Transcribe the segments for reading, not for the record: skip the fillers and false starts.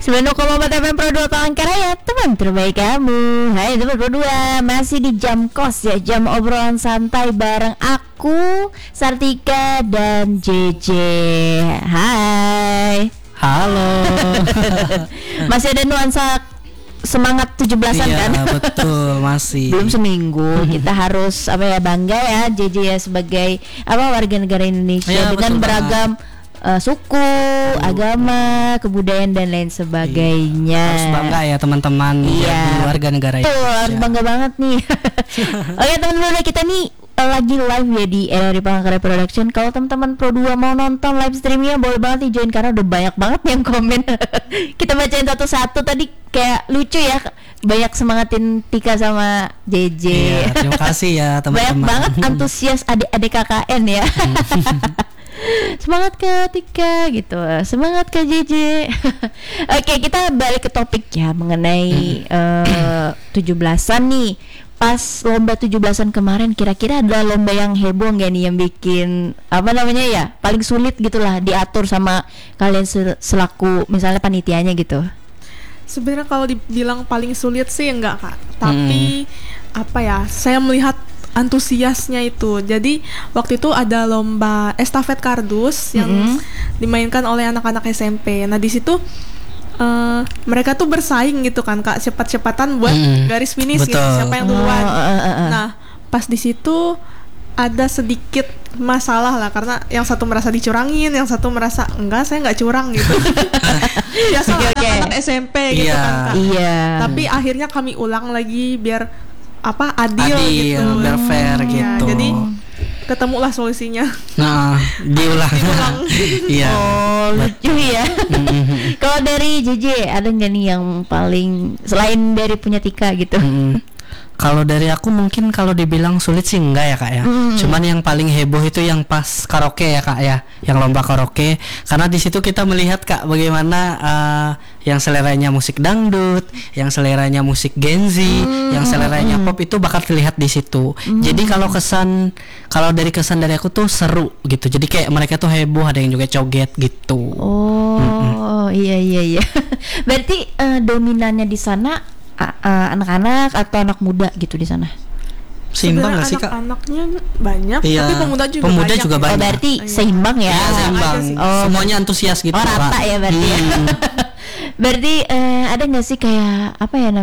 90,4 FM Pro 2 Palangkaraya, teman terbaik kamu. Hai teman Pro 2, masih di jam kos ya, jam obrolan santai bareng aku, Sartika dan JJ. Hai. Halo. Masih ada nuansa semangat 17-an iya, kan? Betul, masih. Belum seminggu, kita harus bangga ya JJ ya sebagai warga negara Indonesia ya, dengan beragam suku, agama, kebudayaan dan lain sebagainya. Harus bangga ya teman-teman iya. warga negara Indonesia. Harus bangga banget nih. Oke teman-teman, kita nih lagi live ya di RRI Palangkaraya Production. Kalau teman-teman Pro 2 mau nonton live streamnya boleh banget nih join, karena udah banyak banget yang komen. Kita bacain satu-satu, tadi kayak lucu ya, banyak semangatin Tika sama JJ. Iya, terima kasih ya teman-teman. Banyak banget antusias adik-adik KKN ya. Semangat ke Tika gitu, semangat ke JJ. Oke, kita balik ke topik ya mengenai 17-an nih. Pas lomba 17-an kemarin, kira-kira ada lomba yang heboh nggak nih, yang bikin paling sulit gitulah diatur sama kalian selaku misalnya panitianya gitu? Sebenarnya kalau dibilang paling sulit sih enggak Kak, tapi saya melihat antusiasnya itu. Jadi waktu itu ada lomba estafet kardus yang dimainkan oleh anak-anak SMP. Nah di situ mereka tuh bersaing gitu kan Kak, cepat-cepatan buat garis finish gitu, siapa yang duluan. Nah pas di situ ada sedikit masalah lah, karena yang satu merasa dicurangin, yang satu merasa enggak, saya nggak curang gitu. Biasa anak-anak SMP gitu kan Kak. Iya. Tapi akhirnya kami ulang lagi biar adil gitu, biar fair gitu. Jadi ketemulah solusinya. Nah, diulang. Iya. Oh, lucu ya. Kalau dari JJ ada nggak nih yang paling selain dari punya Tika gitu? Kalau dari aku mungkin kalau dibilang sulit sih enggak ya Kak ya. Cuman yang paling heboh itu yang pas karaoke ya Kak ya, yang lomba karaoke. Karena di situ kita melihat Kak bagaimana yang seleranya musik dangdut, yang seleranya musik Gen Z, yang seleranya pop itu bakal terlihat di situ. Jadi kalau dari kesan dari aku tuh seru gitu. Jadi kayak mereka tuh heboh, ada yang juga joget gitu. Oh, iya. Berarti dominannya di sana anak-anak atau anak muda gitu di sana? Seimbang nggak sih Kak? Anak-anaknya banyak, iya, tapi pemuda juga banyak. Oh, berarti seimbang ya? Iya, seimbang. Semuanya antusias gitu. Oh, rata ya berarti. Berarti ada nggak sih kayak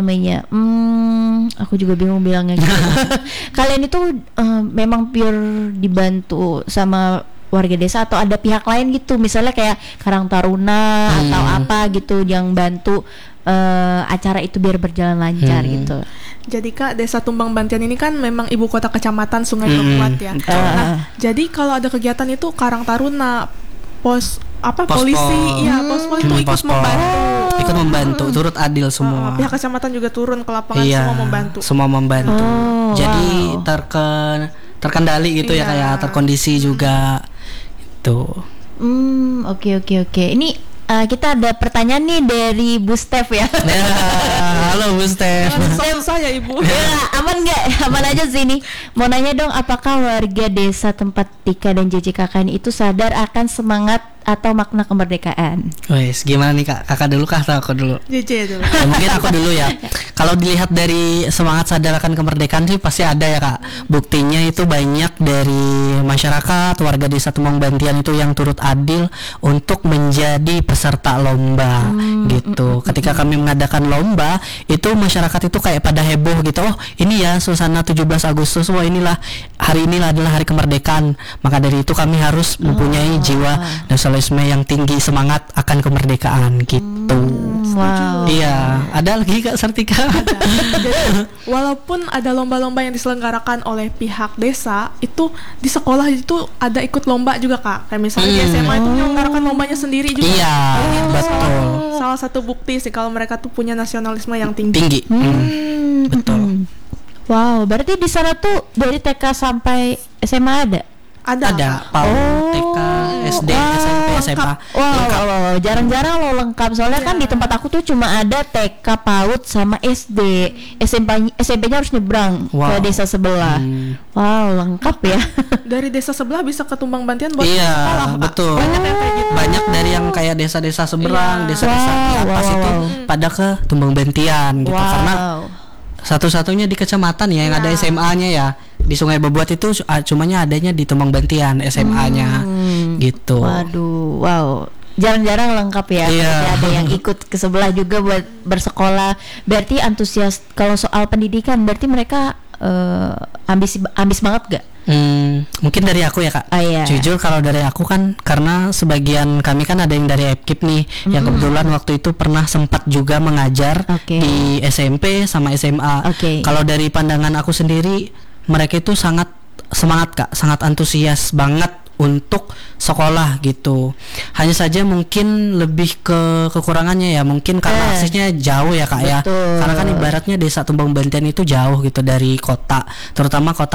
aku juga bingung bilangnya gitu. Kalian itu memang pure dibantu sama warga desa atau ada pihak lain gitu, misalnya kayak Karang Taruna atau apa gitu yang bantu acara itu biar berjalan lancar gitu? Jadi Kak, Desa Tumbang Bantian ini kan memang ibu kota kecamatan Sungai Bekuat ya. Nah, jadi kalau ada kegiatan itu Karang Taruna, polisi, pos itu ikut membantu, turut adil semua. Pihak kecamatan juga turun ke lapangan, semua membantu. Jadi terkendali gitu ya, kayak terkondisi juga itu. Oke. Ini kita ada pertanyaan nih dari Bu Steph ya. Halo Bu Steph. Saya Ibu. Aman nggak? Aman aja sih nih. Mau nanya dong, apakah warga desa tempat Tika dan JJKK itu sadar akan semangat atau makna kemerdekaan? Wes, gimana nih Kak? Kakak dulu kah atau aku dulu? JJ dulu. Mungkin aku dulu ya. Kalau dilihat dari semangat sadar akan kemerdekaan sih pasti ada ya Kak. Buktinya itu banyak dari masyarakat, warga desa Tumbang Bantian itu yang turut adil untuk menjadi peserta lomba gitu. Ketika kami mengadakan lomba, itu masyarakat itu kayak pada heboh gitu. Oh, ini ya suasana 17 Agustus. Wah, hari ini adalah hari kemerdekaan. Maka dari itu kami harus mempunyai jiwa nasionalisme yang tinggi, semangat akan kemerdekaan gitu. Wow. Iya, ada lagi Kak Sartika. Jadi, walaupun ada lomba-lomba yang diselenggarakan oleh pihak desa, itu di sekolah itu ada ikut lomba juga Kak. Kayak misalnya di SMA itu menyelenggarakan lombanya sendiri juga. Iya, betul. Salah satu bukti sih kalau mereka tuh punya nasionalisme yang tinggi. Betul. Wow, berarti di sana tuh dari TK sampai SMA ada? Ada. PAUD, TK, SD, SMP, SMA. Lengkap. Wow, jarang-jarang lo lengkap. Soalnya kan di tempat aku tuh cuma ada TK, PAUD sama SD. SMP-nya harus nyebrang ke desa sebelah. Wow, lengkap ya. Dari desa sebelah bisa ke Tumbang Bantian buat Iya, sekolah, Kak. betul. Banyak yang kayak gitu. Banyak dari yang kayak desa-desa seberang, desa-desa di atas itu pada ke Tumbang Bantian gitu. Karena satu-satunya di kecamatan ya yang ada SMA-nya ya. Di Sungai Bebuat itu cumanya adanya di Tumbang Bantian SMA-nya gitu. Waduh, wow. Jarang-jarang lengkap ya. Iya. Ada yang ikut ke sebelah juga buat bersekolah. Berarti antusias kalau soal pendidikan, berarti mereka ambis banget gak? Mungkin dari aku ya Kak. Iya. Jujur kalau dari aku kan karena sebagian kami kan ada yang dari FKIP nih yang kebetulan waktu itu pernah sempat juga mengajar di SMP sama SMA. Kalau dari pandangan aku sendiri mereka itu sangat semangat Kak, sangat antusias banget untuk sekolah gitu. Hanya saja mungkin lebih ke kekurangannya ya, mungkin karena aksesnya jauh ya Kak. Betul. Ya. Karena kan ibaratnya desa Tumbang Bantian itu jauh gitu dari kota, terutama kota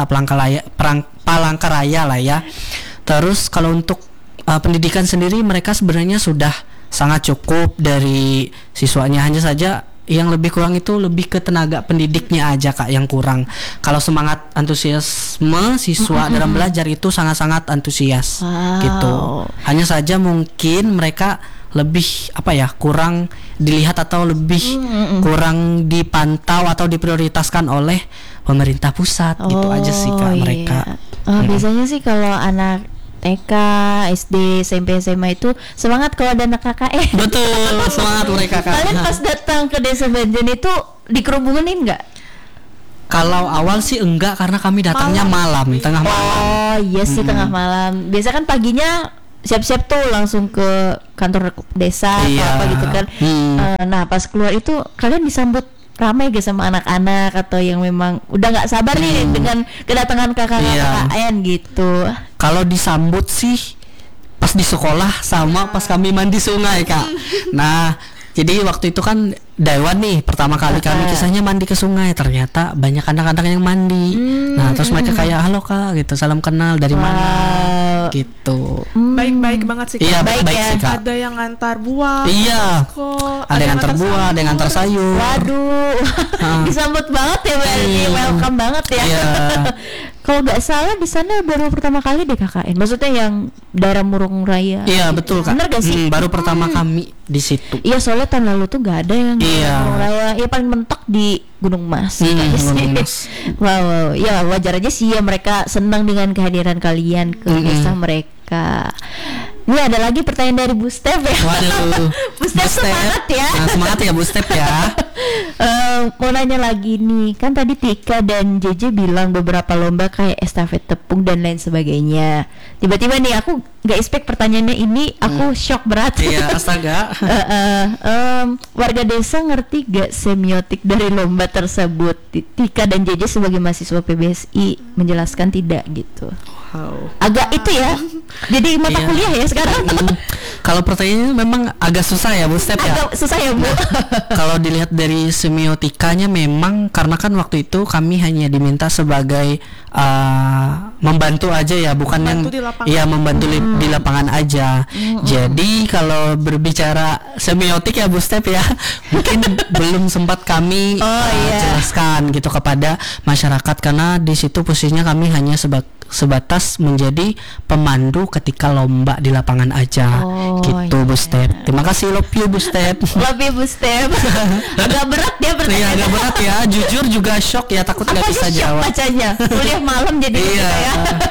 Palangkaraya lah ya. Terus kalau untuk pendidikan sendiri mereka sebenarnya sudah sangat cukup dari siswanya, hanya saja yang lebih kurang itu lebih ke tenaga pendidiknya aja Kak yang kurang. Kalau semangat antusiasme siswa dalam belajar itu sangat-sangat antusias gitu. Hanya saja mungkin mereka lebih kurang dilihat atau lebih kurang dipantau atau diprioritaskan oleh pemerintah pusat gitu aja sih Kak mereka. Biasanya sih kalau anak TK, SD, SMP, SMA itu semangat kalau ada anak KKN. Betul, semangat mereka Kak. Kalian pas datang ke desa Bantian itu dikerumunin nggak? Kalau awal sih enggak, karena kami datangnya malam, tengah malam. Oh iya sih tengah malam. Biasa kan paginya siap-siap tuh langsung ke kantor desa atau apa gitu kan. Nah pas keluar itu kalian disambut ramai gak sama anak-anak atau yang memang udah nggak sabar nih dengan kedatangan kakak-kakak gitu? Kalau disambut sih pas di sekolah sama pas kami mandi sungai Kak. Nah jadi waktu itu kan Daiwan nih pertama kali kami kisahnya mandi ke sungai, ternyata banyak anak-anak yang mandi. Nah terus mereka kayak halo Kak gitu, salam kenal dari mana gitu. Baik-baik banget sih Kak. Iya baik sih Kak. Ada yang ngantar buah. Iya. Ada yang ngantar buah, ada yang ngantar sayur. Waduh, disambut banget ya, berarti welcome banget ya. Iya. Kalau nggak salah di sana baru pertama kali deh KKN. Maksudnya yang daerah Murung Raya. Iya betul Kak. Bener gak sih? Baru pertama kami di situ. Iya soalnya tahun lalu tuh nggak ada yang Murung Raya. Ya paling mentok di Gunung Mas. Gunung Mas. Wow, ya wajar aja sih ya mereka senang dengan kehadiran kalian ke desa mereka. Ini ada lagi pertanyaan dari Bu Step ya. Waduh. Bu Step semangat ya. Nah, semangat ya Bu Step ya. Mau nanya lagi nih, kan tadi Tika dan JJ bilang beberapa lomba kayak estafet tepung dan lain sebagainya. Tiba-tiba nih aku nggak expect pertanyaannya ini, aku shock berat. Iya, astaga. Warga desa ngerti gak semiotik dari lomba tersebut? Tika dan JJ sebagai mahasiswa PBSI menjelaskan tidak gitu. Wow. Agak itu ya. Jadi mata kuliah ya sekarang. Kalau pertanyaannya memang agak susah ya Bu Step ya. Agak susah ya Bu. Kalau dilihat dari semiotikanya memang karena kan waktu itu kami hanya diminta sebagai membantu aja ya, bukan membantu yang membantu di lapangan aja. Jadi kalau berbicara semiotik ya Bu Step ya, mungkin belum sempat kami jelaskan gitu kepada masyarakat karena di situ posisinya kami hanya sebatas menjadi pemandu ketika lomba di lapangan aja gitu Bu Step. Terima kasih, love you Bu Step. Love you Bu Step. Agak berat ya pertanyaan. Iya agak berat ya, jujur juga shock ya, takut nggak bisa jawab. Bacanya kuliah malam jadi gitu ya.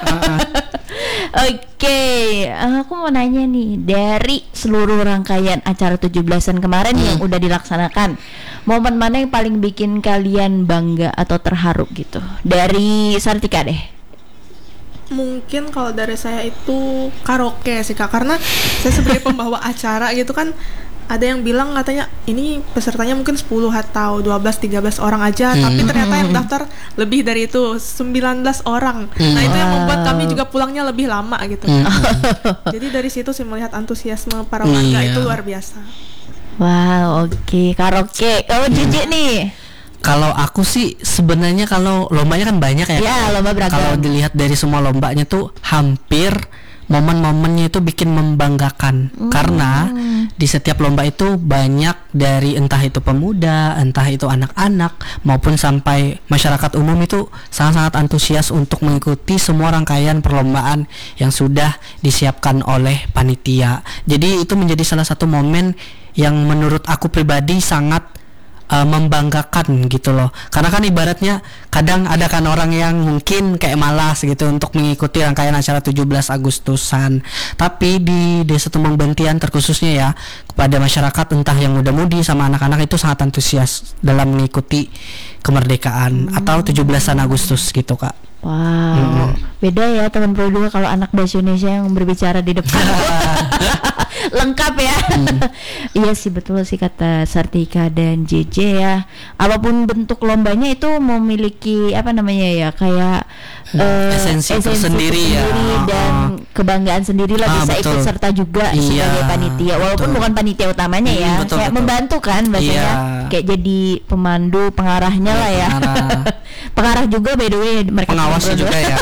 Oke, aku mau nanya nih, dari seluruh rangkaian acara 17-an kemarin yang udah dilaksanakan, momen mana yang paling bikin kalian bangga atau terharu gitu? Dari Sartika deh. Mungkin kalau dari saya itu karaoke sih Kak, karena saya sebagai pembawa acara gitu kan, ada yang bilang katanya ini pesertanya mungkin 10 atau 12-13 orang aja, tapi ternyata yang daftar lebih dari itu, 19 orang. Nah itu yang membuat kami juga pulangnya lebih lama gitu. Jadi dari situ sih melihat antusiasme para warga itu luar biasa. Wow, oke. Karaoke. Kalau JJ nih? Kalau aku sih sebenarnya kalau lombanya kan banyak ya. Ya, lomba beragam. Kalau dilihat dari semua lombanya tuh hampir momen-momennya itu bikin membanggakan karena di setiap lomba itu banyak dari entah itu pemuda, entah itu anak-anak maupun sampai masyarakat umum itu sangat-sangat antusias untuk mengikuti semua rangkaian perlombaan yang sudah disiapkan oleh panitia. Jadi itu menjadi salah satu momen yang menurut aku pribadi sangat membanggakan gitu loh, karena kan ibaratnya kadang ada kan orang yang mungkin kayak malas gitu untuk mengikuti rangkaian acara 17 Agustusan, tapi di Desa Tumbang Bantian terkhususnya ya kepada masyarakat entah yang muda-mudi sama anak-anak itu sangat antusias dalam mengikuti kemerdekaan atau 17-an Agustus gitu Kak. Wow, beda ya teman pro juga kalau anak bahasa Indonesia yang berbicara di depan. Lengkap ya. Iya sih, betul sih kata Sartika dan JJ ya. Apapun bentuk lombanya itu memiliki apa namanya ya, kayak esensi tersendiri ya, dan kebanggaan sendiri lah bisa betul. ikut serta juga sebagai panitia walaupun bukan panitia utamanya ya, betul, kayak betul. membantu kan bahasanya, kayak jadi pemandu, pengarahnya lah ya. Pengarah juga by the way mereka, pengawas juga ya.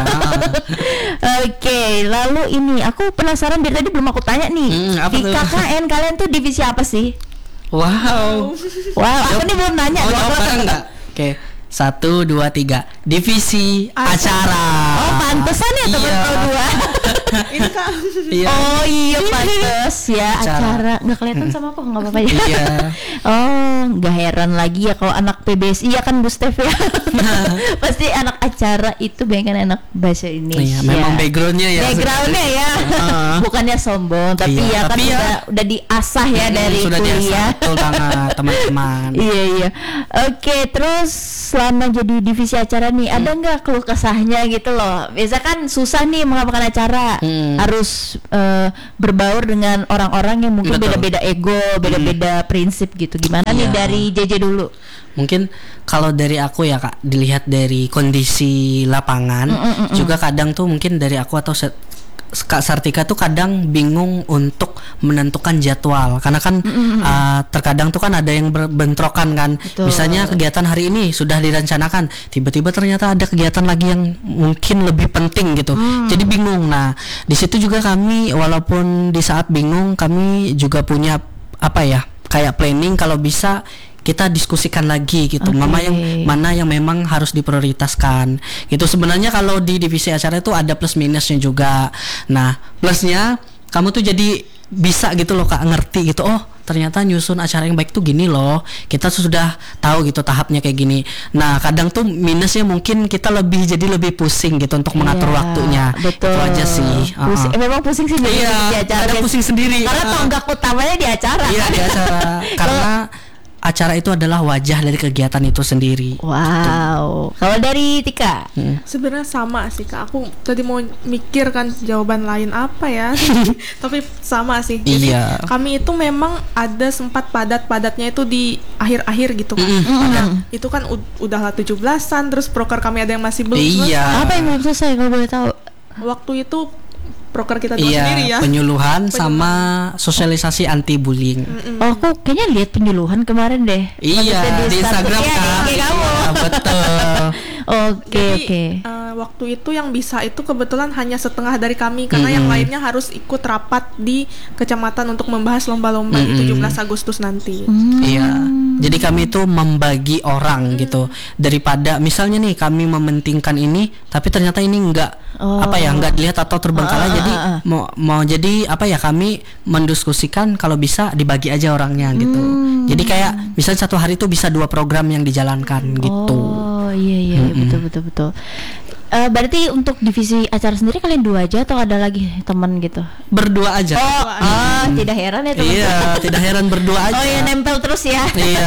Oke, lalu ini aku penasaran dari tadi belum aku tanya nih. Apa Di tuh? KKN kalian tuh divisi apa sih? Wow. Wow, aku nih belum nanya. Mau jawab bareng nggak? Oke, 1, 2, 3. Divisi acara. Oh, pantesan ya teman Iya. pro dua. Ini Kak. Iya. Oh iya, pantes ya acara. Nggak kelihatan sama aku, nggak apa-apa ya. Iya. Oh, nggak heran lagi ya kalau anak PBSI ya kan Bu Stef ya. Pasti anak acara itu banyak kan anak bahasa Indonesia. Iya, memang backgroundnya ya. Backgroundnya ya. Bukannya sombong, tapi Iya, ya kan tapi ya, udah diasah ya dari sudah kuliah. diasah, betul banget teman-teman. Iya. Oke, terus selama jadi divisi acara nih, ada nggak keluh kesahnya gitu loh? Biasa kan susah nih mengapakan acara, harus berbaur dengan orang-orang yang mungkin Betul. beda-beda ego, beda-beda prinsip gitu. Gimana nih Iya. dari JJ dulu? Mungkin kalau dari aku ya Kak, dilihat dari kondisi lapangan, juga kadang tuh mungkin dari aku atau Kak Sartika tuh kadang bingung untuk menentukan jadwal karena kan terkadang tuh kan ada yang bentrokan kan. Betul. Misalnya kegiatan hari ini sudah direncanakan, tiba-tiba ternyata ada kegiatan lagi yang mungkin lebih penting gitu. Jadi bingung. Nah, di situ juga kami walaupun di saat bingung kami juga punya apa ya, kayak planning kalau bisa kita diskusikan lagi gitu. Oke. Mana yang memang harus diprioritaskan. Gitu sebenarnya kalau di divisi acara itu ada plus minusnya juga. Nah, plusnya kamu tuh jadi bisa gitu loh Kak, ngerti gitu. Oh, ternyata nyusun acara yang baik tuh gini loh. Kita sudah tahu gitu tahapnya kayak gini. Nah, kadang tuh minusnya mungkin kita jadi lebih pusing gitu untuk mengatur Iya, waktunya. betul. Itu aja sih. Memang pusing sih jadi Iya, di acara. kadang pusing sendiri. Karena tonggak utamanya di acara. Iya, di acara. Karena acara itu adalah wajah dari kegiatan itu sendiri. Wow. Kalau dari Tika? Sebenarnya sama sih Kak. Aku tadi mau mikir kan jawaban lain apa ya. Tapi sama sih. Jadi Iya. kami itu memang ada sempat padat-padatnya itu di akhir-akhir gitu kan. Itu kan udahlah 17-an, terus proker kami ada yang masih belum Iya. selesai. Apa yang belum selesai kalau boleh tahu? Waktu itu proker kita dua Iya, sendiri ya. penyuluhan sama sosialisasi anti bullying. Oh, aku kayaknya lihat penyuluhan kemarin deh. Iya, Maksudnya di Instagram statusnya kan. kayak kamu. Iya, betul. Oke. Jadi waktu itu yang bisa itu kebetulan hanya setengah dari kami karena yang lainnya harus ikut rapat di kecamatan untuk membahas lomba-lomba di 17 Agustus nanti. Iya. Jadi kami itu membagi orang gitu. Daripada misalnya nih kami mementingkan ini tapi ternyata ini enggak enggak dilihat atau terbengkalai, jadi mau jadi apa ya, kami mendiskusikan kalau bisa dibagi aja orangnya gitu. Jadi kayak misalnya satu hari itu bisa 2 program yang dijalankan gitu. Oh iya betul. Berarti untuk divisi acara sendiri kalian 2 aja atau ada lagi teman gitu? Berdua aja. Tidak heran ya teman. Iya, tidak heran berdua aja. Oh ya, nempel terus ya. Iya.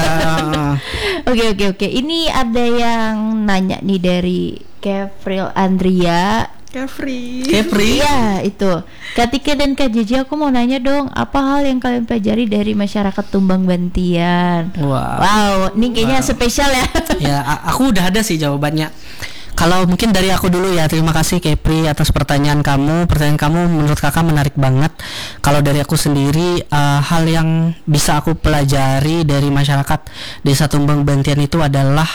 Oke. Ini ada yang nanya nih dari Kevril Andria. Kefri. Iya itu Kak Tika dan Kak JJ, aku mau nanya dong, apa hal yang kalian pelajari dari masyarakat Tumbang Bantian? Wow, ini kayaknya spesial ya. Ya, aku udah ada sih jawabannya. Kalau mungkin dari aku dulu ya, terima kasih Kepri atas pertanyaan kamu. Pertanyaan kamu menurut kakak menarik banget. Kalau dari aku sendiri, hal yang bisa aku pelajari dari masyarakat Desa Tumbang Bantian itu adalah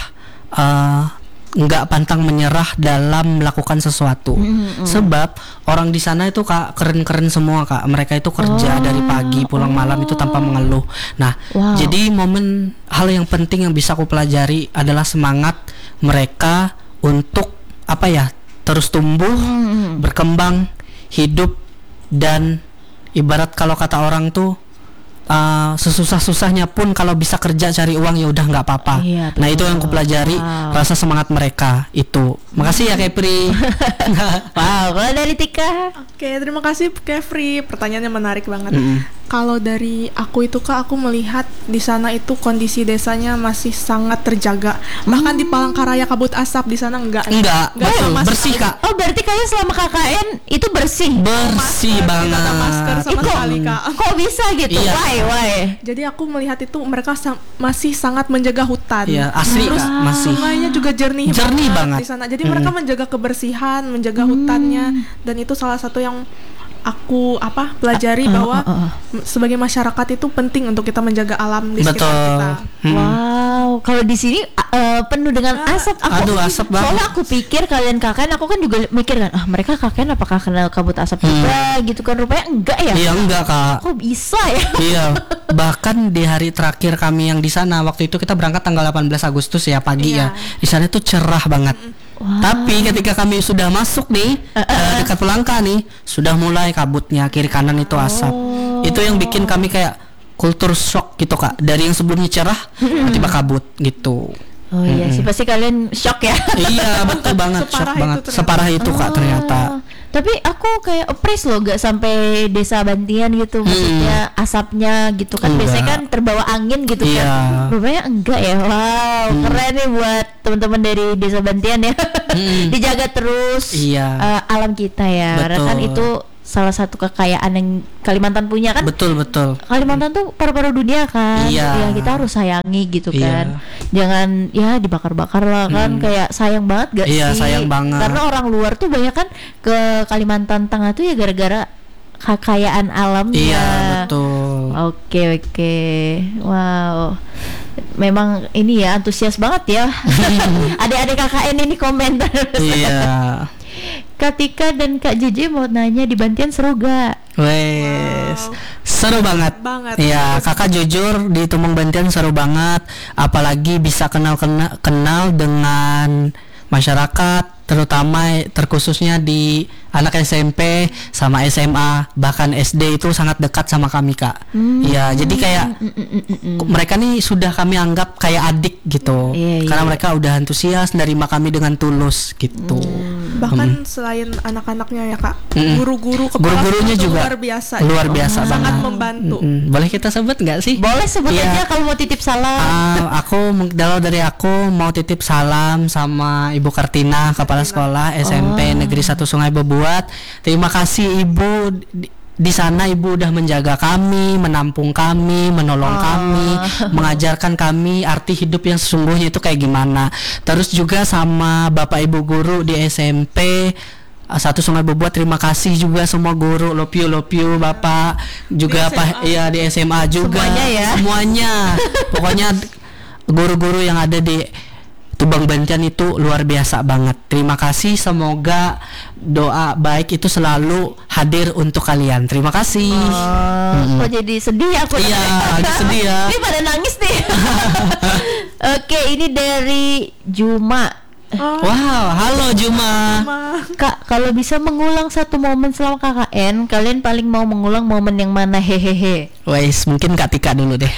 nggak pantang menyerah dalam melakukan sesuatu. Sebab orang di sana itu kak keren-keren semua kak. Mereka itu kerja dari pagi pulang malam itu tanpa mengeluh. Nah, jadi hal yang penting yang bisa aku pelajari adalah semangat mereka untuk terus tumbuh, berkembang, hidup, dan ibarat kalau kata orang tuh sesusah-susahnya pun kalau bisa kerja cari uang ya udah nggak apa-apa. Nah itu yang aku pelajari, rasa semangat mereka itu. Makasih ya Kepri. Wow, kalau dari Tika? Oke, terima kasih Kefri. Pertanyaannya menarik banget. Kalau dari aku itu Kak, aku melihat di sana itu kondisi desanya masih sangat terjaga. Bahkan di Palangkaraya kabut asap di sana enggak betul, bersih Kak. Oh, berarti kalian selama KKN itu bersih banget. Tidak ada masker sama sekali Kak. Kok bisa gitu? Iya. Why? Jadi aku melihat itu mereka masih sangat menjaga hutan. Iya, asli Terus Kak, masih. sungainya juga jernih banget di sana. Jadi mereka menjaga kebersihan, menjaga hutannya, dan itu salah satu yang aku pelajari bahwa sebagai masyarakat itu penting untuk kita menjaga alam di sekitar kita. Wow, kalau di sini penuh dengan asap. Asap banget. Soalnya aku pikir kalian KKN, aku kan juga mikir kan, mereka KKN apakah kena kabut asap juga gitu kan, rupanya enggak ya? Iya enggak Kak. Kok bisa ya? Iya, bahkan di hari terakhir kami yang di sana, waktu itu kita berangkat tanggal 18 Agustus ya pagi ya. Di sana itu cerah banget. Tapi ketika kami sudah masuk nih dekat Pelangka nih, sudah mulai kabutnya kiri kanan itu asap. Itu yang bikin kami kayak kultur shock gitu Kak. Dari yang sebelumnya cerah tiba-tiba kabut gitu. Oh iya sih, pasti kalian shock ya. Iya betul banget, shock banget. Separah itu Kak ternyata. Tapi aku kayak appraise loh, gak sampai Desa Bantian gitu, maksudnya asapnya gitu kan. Biasanya kan terbawa angin gitu kan. Rupanya enggak ya. Wow, keren nih buat teman-teman dari Desa Bantian ya. Dijaga terus alam kita ya. Karena kan itu salah satu kekayaan yang Kalimantan punya kan. Betul. Kalimantan tuh paru-paru dunia kan. Ya kita harus sayangi gitu kan. Jangan ya dibakar-bakar lah kan. Kayak sayang banget gak sih? Iya sayang banget. Karena orang luar tuh banyak kan ke Kalimantan Tengah tuh ya gara-gara kekayaan alamnya. Iya betul. Oke. Wow. Memang ini ya antusias banget ya. Adik-adik KKN ini komentar. Iya. Kak Tika dan Kak JJ mau nanya, di Bantian seru gak? Seru banget. Iya, kakak jujur di Tumbang Bantian seru banget. Apalagi bisa kenal dengan masyarakat, terutama terkhususnya di anak SMP sama SMA, bahkan SD itu sangat dekat sama kami Kak. Iya, jadi kayak mereka nih sudah kami anggap kayak adik gitu. Karena mereka udah antusias nerima kami dengan tulus gitu. Bahkan selain anak-anaknya ya Kak, guru-gurunya juga luar biasa sangat banget. membantu. Boleh kita sebut nggak sih? Boleh sebut aja kalau mau titip salam. Kalau dari aku mau titip salam sama Ibu Kartina, Kepala Sekolah SMP Negeri 1 Sungai Bebuat. Terima kasih Ibu. Di sana Ibu udah menjaga kami, menampung kami, menolong kami, mengajarkan kami arti hidup yang sesungguhnya itu kayak gimana. Terus juga sama Bapak Ibu guru di SMP 1 Sungai Bebuat, terima kasih juga semua guru. Love you Bapak. Juga di SMA juga. Semuanya. Pokoknya guru-guru yang ada di Tumbang Bantian itu luar biasa banget. Terima kasih, semoga doa baik itu selalu hadir untuk kalian. Terima kasih. Kok jadi sedih aku? Iya, sedih ya. Ini pada nangis nih. Oke, ini dari Juma. Wow, halo Juma. Kak, kalau bisa mengulang satu momen selama KKN, kalian paling mau mengulang momen yang mana? Hehehe. Wes, mungkin Kak Tika dulu deh.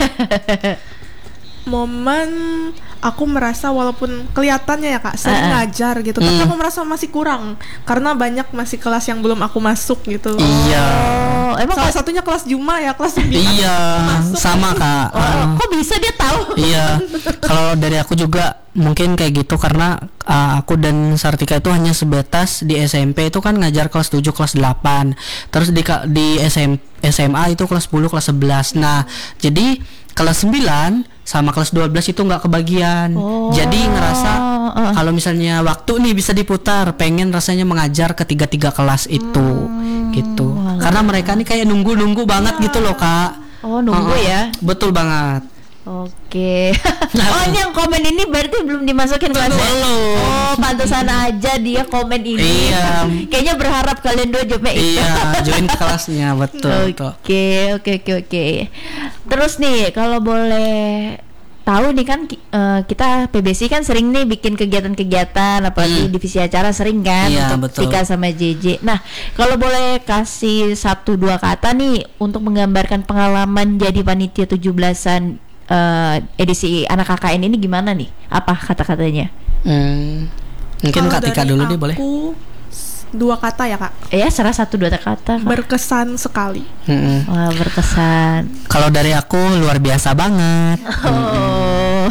Momen aku merasa walaupun kelihatannya ya Kak sering ngajar gitu, tapi aku merasa masih kurang karena banyak masih kelas yang belum aku masuk gitu. Iya. Emang salah satunya kelas Juma ya, kelas 9. Iya, sama Kak. Kok bisa dia tahu? Iya. Kalau dari aku juga mungkin kayak gitu karena aku dan Sartika itu hanya sebatas di SMP itu kan ngajar kelas 7, kelas 8. Terus di SMA itu kelas 10, kelas 11. Nah, jadi kelas 9 sama kelas 12 itu nggak kebagian. Jadi ngerasa Kalau misalnya waktu nih bisa diputar, pengen rasanya mengajar ke tiga kelas itu, gitu. Karena mereka nih kayak nunggu banget gitu loh Kak. Oh nunggu ya. Betul banget. Oke. Oh ini yang komen ini berarti belum dimasukin kelasnya. Belum. Oh pantesan aja dia komen ini. Iya. Kayaknya berharap kalian dua join Iya, join ke kelasnya betul. Oke. Terus nih kalau boleh tahu nih kan kita PBSI kan sering nih bikin kegiatan-kegiatan apalagi divisi acara sering kan Iya, untuk betul. Tika sama JJ. Nah kalau boleh kasih 1-2 kata nih untuk menggambarkan pengalaman jadi panitia 17-an edisi anak KKN ini gimana nih? Apa kata-katanya? Mungkin Kalau Kak Tika dari dulu deh boleh. aku 2 kata ya Kak. Ya serah 1-2 kata. Kak. Berkesan sekali. Wah berkesan. Kalau dari aku luar biasa banget. Oh.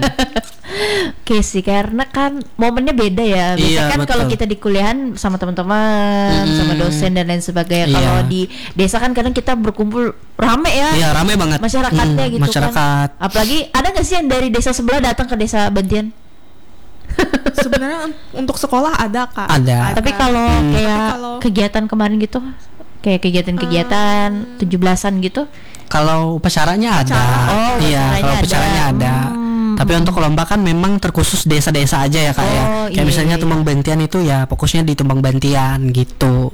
Oke sih karena kan momennya beda ya. Biasanya Iya, kan betul. kalau kita di kuliahan sama teman-teman, sama dosen dan lain sebagainya. Iya. Kalau di desa kan kadang kita berkumpul rame ya. Iya, rame banget. Masyarakatnya gitu masyarakat. kan. Apalagi ada nggak sih yang dari desa sebelah datang ke desa Bantian? Sebenarnya untuk sekolah ada Kak. Ada. Tapi kalau kayak Tapi kalau- kegiatan kemarin gitu, kayak kegiatan-kegiatan 17-an gitu. Kalau upacaranya ada. Oh, Iya, kalau upacaranya ada. Tapi untuk lomba kan memang terkhusus desa-desa aja ya Kak ya. Oh, Kayak iya, misalnya iya. tumbang bantian itu ya fokusnya di tumbang bantian gitu.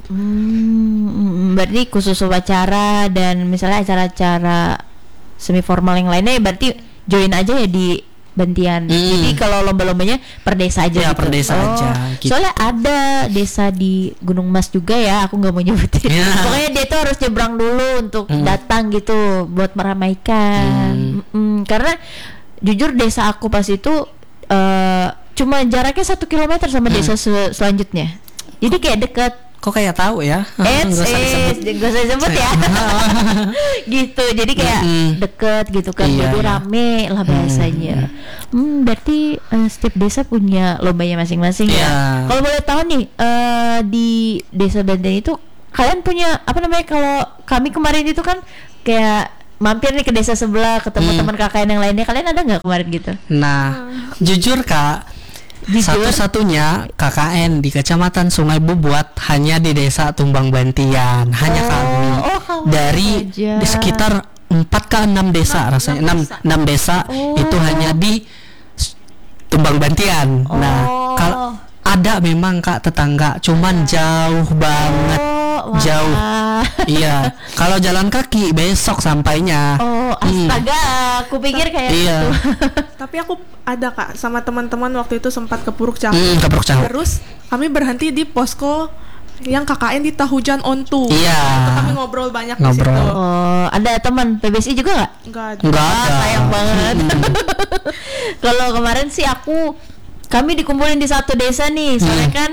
Berarti khusus upacara dan misalnya acara-acara semi formal yang lainnya ya berarti join aja ya di Bantian. Jadi kalau lomba-lombanya per desa aja Ya, gitu. per desa aja, gitu. Soalnya ada desa di Gunung Mas juga ya, aku nggak mau nyebutin. Ya. Pokoknya dia tuh harus nyebrang dulu untuk datang gitu buat meramaikan. Karena jujur desa aku pas itu cuma jaraknya 1 kilometer sama desa selanjutnya. Jadi kayak deket. Kok kayak tahu ya? Nggak usah disebut. Gak usah disebut ya. Gitu, jadi kayak deket gitu kan, Iya, jadi iya. rame lah bahasanya. Berarti setiap desa punya lombanya masing-masing ya. Iya. Kalau boleh tahu nih di desa Banten itu kalian punya apa namanya? Kalau kami kemarin itu kan kayak mampir nih ke desa sebelah ketemu teman KKN yang lainnya. Kalian ada nggak kemarin gitu? Nah, jujur Kak, Jujur? satu-satunya KKN di Kecamatan Sungai Bubuat hanya di Desa Tumbang Bantian, hanya kami. kamu Dari aja. di sekitar 4 ke 6 desa rasanya, 6 desa itu hanya di Tumbang Bantian. Nah, kalau ada memang Kak tetangga, cuman jauh banget. wah. Jauh. Iya, kalau jalan kaki besok sampainya. Oh, astaga, aku pikir kayak Iya. gitu. Tapi aku ada Kak sama teman-teman waktu itu sempat ke Puruk Cahu. Ke Puruk Cahu. Terus kami berhenti di posko yang KKN di Tahujan Ontu. Iya. Itu kami ngobrol banyak Ngobrol. di situ. Oh, ada teman PBSI juga nggak? Enggak ada. Enggak Ah, ada. sayang banget. Kalau kemarin sih kami dikumpulin di satu desa nih, soalnya kan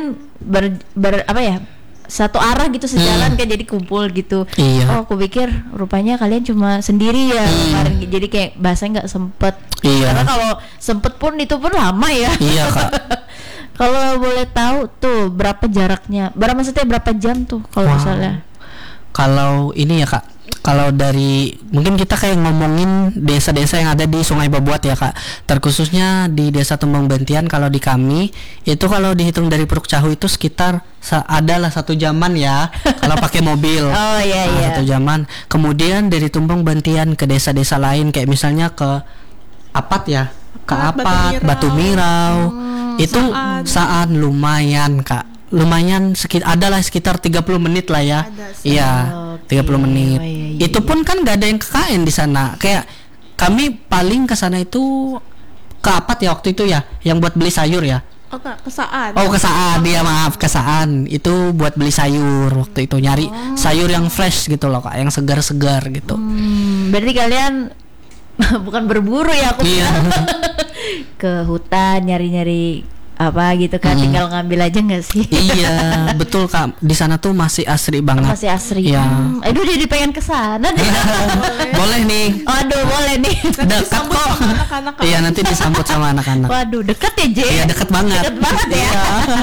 apa ya? Satu arah gitu sejalan kan jadi kumpul gitu. Iya. Oh, aku pikir rupanya kalian cuma sendiri ya kemarin. Jadi kayak bahasanya nggak sempet. Iya. Karena kalau sempet pun itu pun lama ya. Iya Kak. Kalau boleh tahu tuh berapa jaraknya? Maksudnya berapa jam tuh kalau Wow. misalnya? Kalau ini ya Kak, kalau dari mungkin kita kayak ngomongin desa-desa yang ada di Sungai Bubuat ya Kak, terkhususnya di Desa Tumbang Bantian. Kalau di kami itu kalau dihitung dari Puruk Cahu itu sekitar adalah 1 jaman ya kalau pakai mobil. Oh iya Nah, iya. 1 jaman. Kemudian dari Tumbang Bantian ke desa-desa lain kayak misalnya ke Apat ya, ke Apat, Batu Mirau. Itu saat lumayan Kak. Lumayan adalah sekitar 30 menit lah ya. Ada sih. Iya, Oke. 30 menit. Oh, iya, Itu pun kan gak ada yang KKN di sana. Kayak kami paling ke sana itu ke Apat ya waktu itu ya, yang buat beli sayur ya. Oh enggak, kesaan. Oh, kesaan dia maaf, kesaan. Itu buat beli sayur waktu itu, nyari sayur yang fresh gitu loh Kak, yang segar-segar gitu. Berarti kalian bukan berburu ya aku Iya. ke hutan nyari-nyari apa gitu kan, tinggal ngambil aja nggak sih? Iya, betul Kak. Di sana tuh masih asri banget. Masih asri. Iya. Aduh jadi pengen kesana deh. Boleh nih. Aduh boleh nih. Dekat Disambut kok. sama anak-anak, Kak. Iya, nanti disambut sama anak-anak. Waduh deket ya J. Iya, deket banget. Deket banget ya. Iya.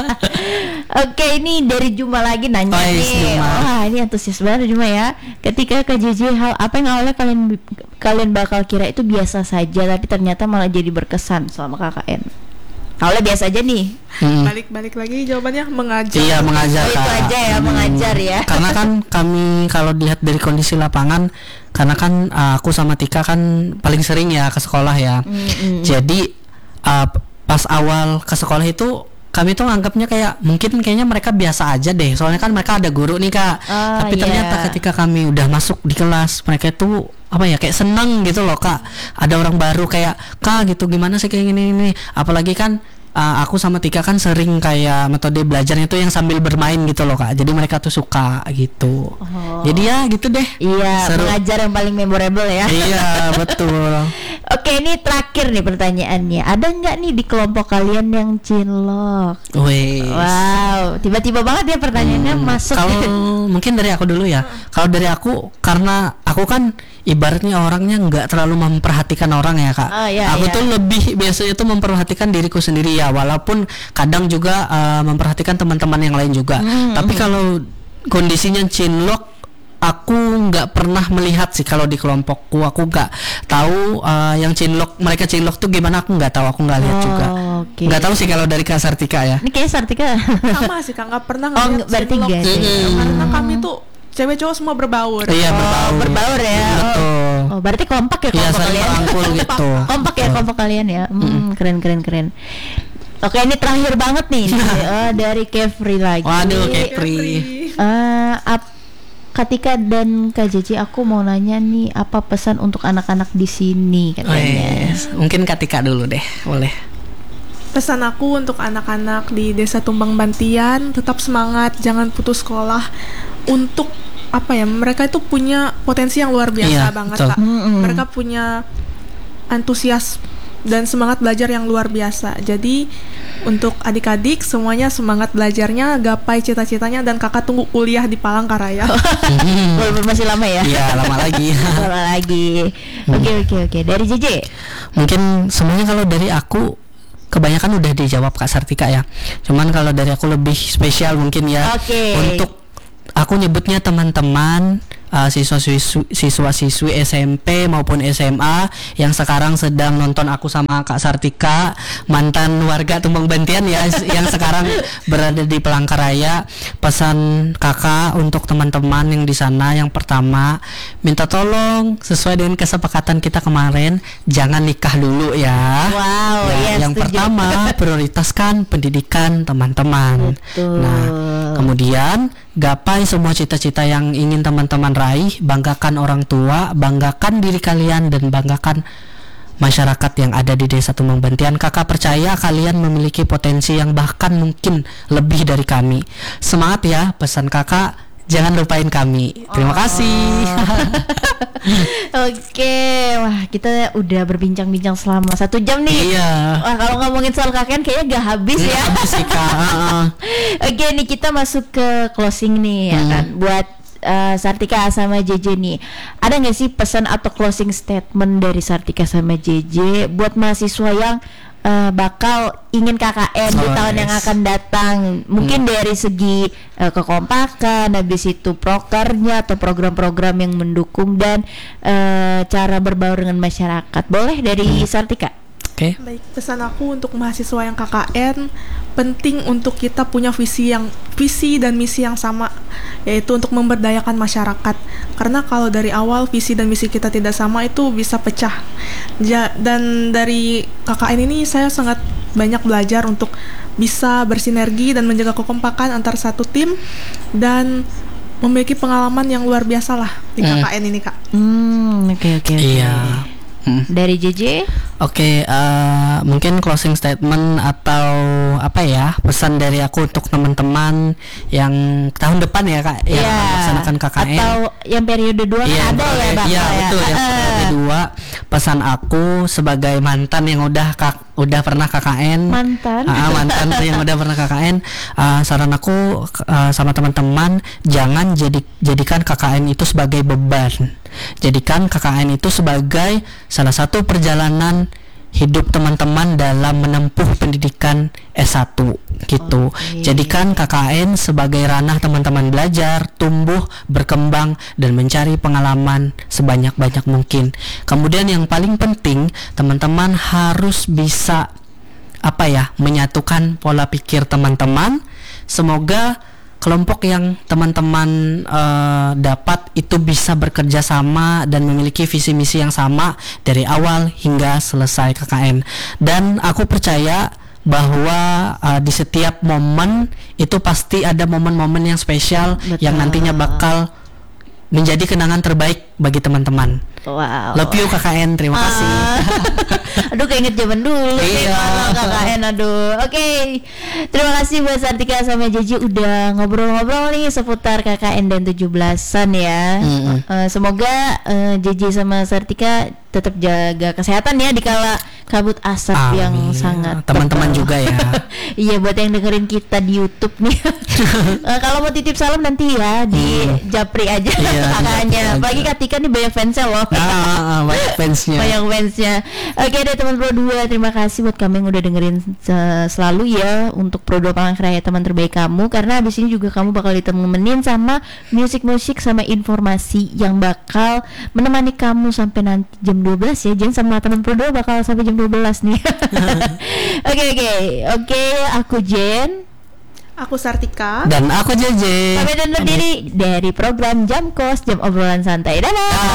Oke, ini dari Juma lagi nanya Oh, yes, nih. Juma. Wah ini antusias banget Juma ya. Ketika ke JJ, hal apa yang awalnya kalian bakal kira itu biasa saja, tapi ternyata malah jadi berkesan selama KKN? Kalau biasa aja nih. Balik lagi jawabannya mengajar. Iya, mengajar. Itu aja ya, mengajar ya. Karena kan kami kalau dilihat dari kondisi lapangan, karena kan aku sama Tika kan paling sering ya ke sekolah ya. Jadi pas awal ke sekolah itu kami tuh anggapnya kayak mungkin kayaknya mereka biasa aja deh, soalnya kan mereka ada guru nih Kak. Tapi ternyata ketika kami udah masuk di kelas, mereka tuh apa ya, kayak seneng gitu loh Kak. Ada orang baru kayak Kak gitu, gimana sih kayak gini. Apalagi kan aku sama Tika kan sering kayak metode belajarnya tuh yang sambil bermain gitu loh Kak. Jadi mereka tuh suka gitu. Jadi ya gitu deh. Iya, seru. mengajar yang paling memorable ya. Iya, betul. Oke, ini terakhir nih pertanyaannya. Ada nggak nih di kelompok kalian yang cinlok? Wih. Wow, tiba-tiba banget ya pertanyaannya masuk. Kalau mungkin dari aku dulu ya. Kalau dari aku, karena aku kan ibaratnya orangnya nggak terlalu memperhatikan orang ya Kak. Aku tuh lebih biasanya tuh memperhatikan diriku sendiri ya. Walaupun kadang juga memperhatikan teman-teman yang lain juga. Tapi kalau kondisinya cinlok, aku nggak pernah melihat sih kalau di kelompokku. Aku nggak tahu yang mereka cinlok tuh gimana, aku nggak tahu, aku nggak lihat juga. Nggak tahu sih kalau dari Kak Sartika ya. Ini kayak Sartika sama sih Kak, nggak pernah ngeliat berarti cinlok. Karena kami tuh cewek cowok semua berbaur. Iya, berbaur ya. Betul. Berarti kompak ya kelompok saling kalian. merangkul gitu. Kompak ya kelompok kalian ya. Keren. Oke, ini terakhir banget nih. Dari Kefri lagi. Waduh, Kefri. Katika dan Kak Jeje, aku mau nanya nih, apa pesan untuk anak-anak di sini katanya? Mungkin Katika dulu deh, boleh. Pesan aku untuk anak-anak di Desa Tumbang Bantian, tetap semangat, jangan putus sekolah. Untuk apa ya? Mereka itu punya potensi yang luar biasa banget, Kak. Mereka punya antusias dan semangat belajar yang luar biasa. Jadi untuk adik-adik semuanya semangat belajarnya, gapai cita-citanya, dan kakak tunggu kuliah di Palangkaraya. Walaupun masih lama ya? Iya, lama lagi. Lama lagi. Oke. Dari Jeje? Mungkin semuanya kalau dari aku kebanyakan udah dijawab Kak Sartika ya. Cuman kalau dari aku lebih spesial mungkin ya. Untuk aku nyebutnya teman-teman siswa-siswi SMP maupun SMA yang sekarang sedang nonton aku sama Kak Sartika, mantan warga Tumbang Bantian ya, yang sekarang berada di Palangkaraya. Pesan kakak untuk teman-teman yang di sana, yang pertama, minta tolong sesuai dengan kesepakatan kita kemarin, jangan nikah dulu ya. Wow, yang pertama, prioritaskan pendidikan teman-teman. Nah, kemudian gapai semua cita-cita yang ingin teman-teman raih, banggakan orang tua, banggakan diri kalian, dan banggakan masyarakat yang ada di Desa Tumbang Bantian. Kakak percaya kalian memiliki potensi yang bahkan mungkin lebih dari kami. Semangat ya, pesan kakak, jangan lupain kami. Terima kasih. Oke, wah kita udah berbincang-bincang selama 1 jam nih. Iya. Wah, kalau ngomongin soal kakek kayaknya gak habis ya. Habis sih Kak. Oke nih, kita masuk ke closing nih ya kan. Buat Sartika sama JJ nih, ada nggak sih pesan atau closing statement dari Sartika sama JJ buat mahasiswa yang bakal ingin KKN di tahun yang akan datang? Mungkin dari segi kekompakan, habis itu prokernya atau program-program yang mendukung, dan cara berbaur dengan masyarakat. Boleh dari Sartika? Baik, pesan aku untuk mahasiswa yang KKN, penting untuk kita punya visi dan misi yang sama, yaitu untuk memberdayakan masyarakat. Karena kalau dari awal visi dan misi kita tidak sama, itu bisa pecah. Dan dari KKN ini saya sangat banyak belajar untuk bisa bersinergi dan menjaga kekompakan antar satu tim, dan memiliki pengalaman yang luar biasa lah di KKN ini, Kak. Oke. Iya. Dari JJ? Oke, mungkin closing statement atau apa ya, pesan dari aku untuk teman-teman yang tahun depan ya Kak, yang melaksanakan KKN atau yang periode 2 kan ada ya Bang? Iya betul ya, periode 2. Pesan aku sebagai mantan yang udah pernah KKN, mantan yang udah pernah KKN, saran aku sama teman-teman, jangan jadikan KKN itu sebagai beban. Jadikan KKN itu sebagai salah satu perjalanan hidup teman-teman dalam menempuh pendidikan S1 gitu. Jadikan KKN sebagai ranah teman-teman belajar, tumbuh, berkembang, dan mencari pengalaman sebanyak-banyak mungkin. Kemudian yang paling penting, teman-teman harus bisa menyatukan pola pikir teman-teman. Semoga kelompok yang teman-teman dapat itu bisa bekerja sama dan memiliki visi misi yang sama dari awal hingga selesai KKN. Dan aku percaya bahwa di setiap momen itu pasti ada momen-momen yang spesial. Betul. Yang nantinya bakal menjadi kenangan terbaik bagi teman-teman. Wow. Love you KKN, terima kasih. Aduh, keinget zaman dulu. Iya. KKN, aduh. Oke. Terima kasih buat Sartika sama Jeji udah ngobrol-ngobrol nih seputar KKN dan 17-an ya. Semoga Jeji sama Sartika tetap jaga kesehatan ya dikala kabut asap yang sangat teman-teman tebal. juga ya. Iya, buat yang dengerin kita di YouTube nih. Kalau mau titip salam nanti ya di Japri aja kakaknya. Apalagi Katika nih banyak fansnya loh. Banyak fansnya. Banyak fansnya. Oke deh teman Pro 2, terima kasih buat kamu yang udah dengerin selalu ya untuk Pro 2 Palangkaraya, teman terbaik kamu. Karena abis ini juga kamu bakal ditemenin sama musik-musik sama informasi yang bakal menemani kamu sampai nanti jam 12 ya. Jen sama teman Pro 2 bakal sampai jam 12 nih. Oke, aku Jen. Aku Sartika. Dan aku JJ. Sampai undur diri dari program Jam Kos, jam obrolan santai. Dadah.